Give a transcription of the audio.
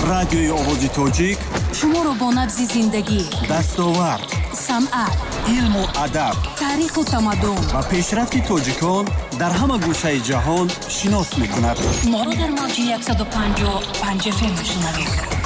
رادیوی آوازی تاجیک شما رو با نبض زندگی، دستاورد، صنعت، علم و ادب، تاریخ و تمدن و پیشرفت تاجیکان در همه گوشه جهان شناس می‌کند. ما رو در موج 105.5 FM میشنوید.